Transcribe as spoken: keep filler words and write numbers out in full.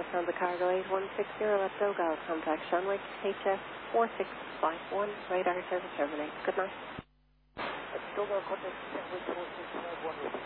Lufthansa Cargo eight one six zero at Dogal. Contact Shanwick, H S four six five one. Radar service terminated. Good night. Dogal, contact Shanwick four six five one.